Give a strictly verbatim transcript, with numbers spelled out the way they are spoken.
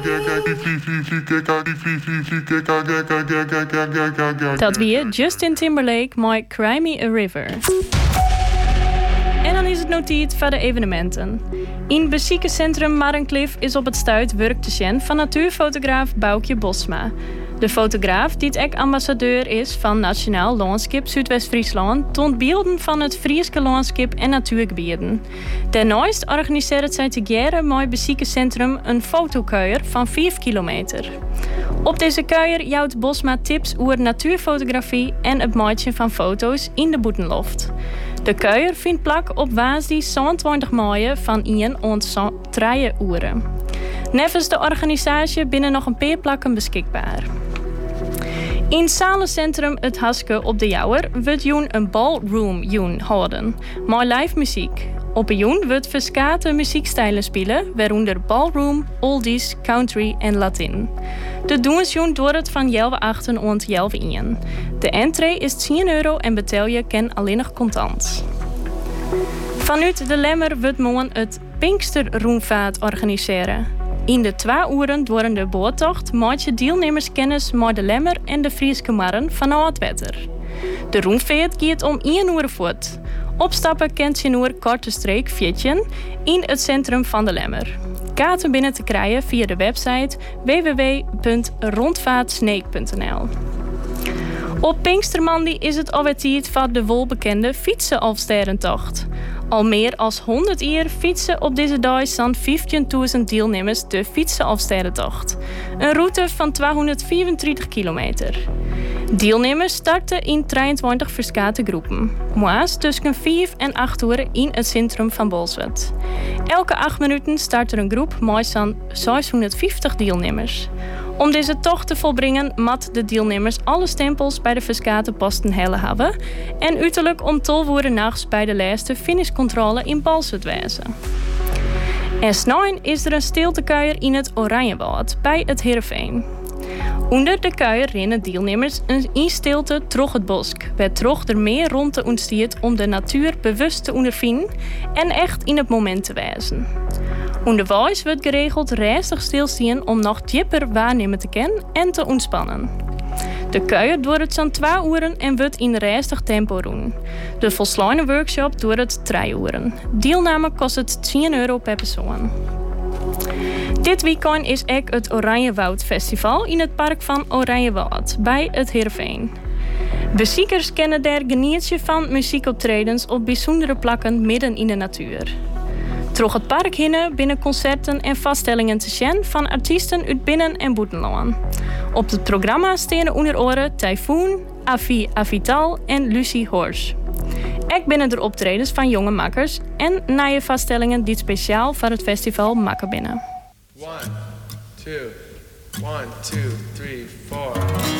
Dat weer Justin Timberlake met Cry Me a River. En dan is het nog tijd voor de evenementen. In Beziekencentrum Marrencliff is op het stuit werk te zien van natuurfotograaf Boukje Bosma. De fotograaf, die ook ambassadeur is van Nationaal Landschap Zuidwest-Friesland, toont beelden van het Frieske landschap en natuurgebieden. Daarnaast organiseert zij together met Beziekencentrum een fotokuier van vijf kilometer. Op deze kuier jouwt Bosma tips over natuurfotografie en het maken van foto's in de boetenloft. De kuier vindt plak op woensdag zesentwintig mei van één tot drie uur. Nevens de organisatie binnen nog een paar plakken beschikbaar. In het zalencentrum Het Haske op de Jouwer wordt joen een ballroom joen houden, met live muziek. Op een joen wordt verschillende muziekstijlen spelen, waaronder ballroom, oldies, country en latin. De doensjoen door het van jelve achten ont jelve ien. De entree is tien euro en betaal je ken alleen nog contant. Vanuit de Lemmer wordt morgen het Pinksterroemvaart organiseren. In de twee uren door de boottocht maak je deelnemers kennis met de Lemmer en de Frieske Marren van het wetter. De roemvaart gaat om één uur voort. Opstappen kent je nur korte streek Vjetjen in het centrum van de Lemmer. Kaarten binnen te krijgen via de website w w w punt rondvaartsneek punt n l. Op Pinkstermandi is het alweer tijd van de welbekende fietsenafsterentocht. Al meer dan honderd jaar fietsen op deze dag zo'n vijftienduizend deelnemers de fietsenafsterentocht. Een route van tweehonderdvierendertig kilometer. Deelnemers starten in drieëntwintig verschillende groepen. Moas tussen vijf en acht uur in het centrum van Bolsward. Elke acht minuten start er een groep met zo'n zeshonderdvijftig deelnemers. Om deze tocht te volbrengen, mat de deelnemers alle stempels bij de verschillende posten helle hebben en uiterlijk om tolv uur nachts bij de laatste finishcontrole in Bolsward wezen. En snel is er een stiltekuier in het Oranjewoud bij het Heerenveen. Onder de kuier rennen deelnemers in stilte troch het bosk, waar troch er meer rond te ontstiert om de natuur bewust te ondervinden en echt in het moment te wijzen. Onderwijs wordt geregeld rustig stilstaan om nog dieper waarnemen te kennen en te ontspannen. De kuier door het zo'n twee uren en wordt in rustig tempo doen. De volslagen workshop door het drie uren. Deelname kost het tien euro per persoon. Dit weekend is ook het Oranjewoud Festival in het park van Oranjewoud bij het Heerenveen. Bezoekers kennen daar genietje van muziekoptredens op bijzondere plakken midden in de natuur. Troch het park hinnen binnen concerten en vaststellingen te zien van artiesten uit binnen- en buitenland. Op het programma staan onder oren Typhoon, Avi Avital en Lucie Horsch. Ook binnen er optredens van jonge makkers en nieuwe vaststellingen die speciaal voor het festival makken binnen. One, two, one, two, three, four.